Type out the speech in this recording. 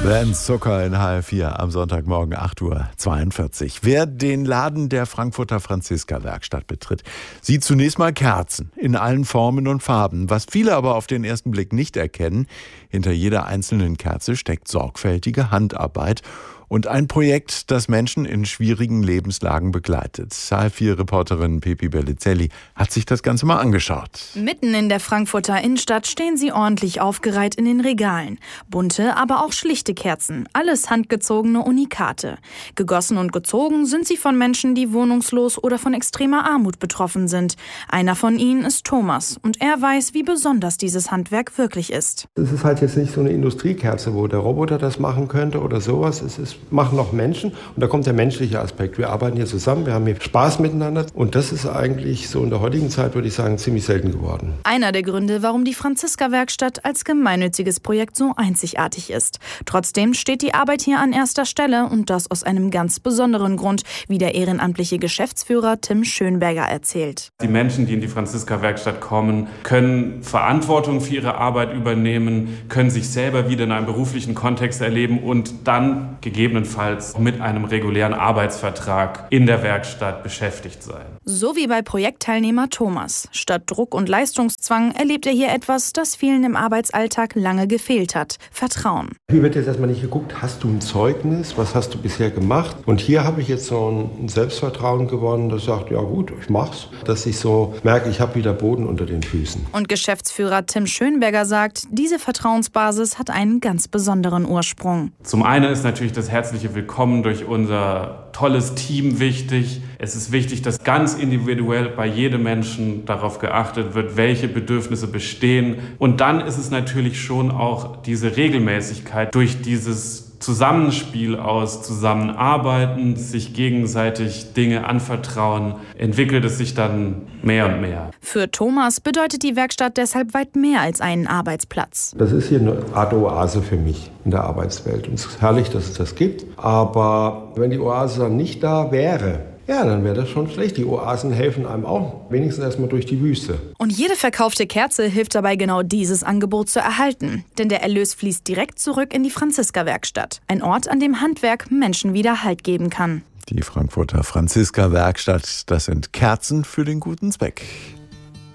Blend Zucker in HR4 am Sonntagmorgen 8:42 Uhr. Wer den Laden der Frankfurter Franziska-Werkstatt betritt, sieht zunächst mal Kerzen in allen Formen und Farben. Was viele aber auf den ersten Blick nicht erkennen, hinter jeder einzelnen Kerze steckt sorgfältige Handarbeit und ein Projekt, das Menschen in schwierigen Lebenslagen begleitet. HR4-Reporterin Pepi Bellizelli hat sich das Ganze mal angeschaut. Mitten in der Frankfurter Innenstadt stehen sie ordentlich aufgereiht in den Regalen. Bunte, aber auch schlichte Kerzen, alles handgezogene Unikate. Gegossen und gezogen sind sie von Menschen, die wohnungslos oder von extremer Armut betroffen sind. Einer von ihnen ist Thomas und er weiß, wie besonders dieses Handwerk wirklich ist. Es ist halt jetzt nicht so eine Industriekerze, wo der Roboter das machen könnte oder sowas. Es machen noch Menschen und da kommt der menschliche Aspekt. Wir arbeiten hier zusammen, wir haben hier Spaß miteinander und das ist eigentlich so in der heutigen Zeit, würde ich sagen, ziemlich selten geworden. Einer der Gründe, warum die Franziska-Werkstatt als gemeinnütziges Projekt so einzigartig ist. Trotzdem steht die Arbeit hier an erster Stelle und das aus einem ganz besonderen Grund, wie der ehrenamtliche Geschäftsführer Tim Schönberger erzählt. Die Menschen, die in die Franziska-Werkstatt kommen, können Verantwortung für ihre Arbeit übernehmen, können sich selber wieder in einem beruflichen Kontext erleben und dann gegebenenfalls mit einem regulären Arbeitsvertrag in der Werkstatt beschäftigt sein. So wie bei Projektteilnehmer Thomas. Statt Druck und Leistungszwang erlebt er hier etwas, das vielen im Arbeitsalltag lange gefehlt hat: Vertrauen. Hier wird jetzt erstmal nicht geguckt, hast du ein Zeugnis, was hast du bisher gemacht? Und hier habe ich jetzt so ein Selbstvertrauen gewonnen, das sagt, ja gut, ich mach's. Dass ich so merke, ich habe wieder Boden unter den Füßen. Und Geschäftsführer Tim Schönberger sagt, diese Vertrauensbasis hat einen ganz besonderen Ursprung. Zum einen ist natürlich das herzliche Willkommen durch unser tolles Team wichtig. Es ist wichtig, dass ganz individuell bei jedem Menschen darauf geachtet wird, welche Bedürfnisse bestehen. Und dann ist es natürlich schon auch diese Regelmäßigkeit durch dieses Zusammenspiel aus Zusammenarbeiten, sich gegenseitig Dinge anvertrauen, entwickelt es sich dann mehr und mehr. Für Thomas bedeutet die Werkstatt deshalb weit mehr als einen Arbeitsplatz. Das ist hier eine Art Oase für mich in der Arbeitswelt. Und es ist herrlich, dass es das gibt. Aber wenn die Oase dann nicht da wäre, ja, dann wäre das schon schlecht. Die Oasen helfen einem auch, wenigstens erstmal durch die Wüste. Und jede verkaufte Kerze hilft dabei, genau dieses Angebot zu erhalten. Denn der Erlös fließt direkt zurück in die Franziska-Werkstatt. Ein Ort, an dem Handwerk Menschen wieder Halt geben kann. Die Frankfurter Franziska-Werkstatt, das sind Kerzen für den guten Zweck.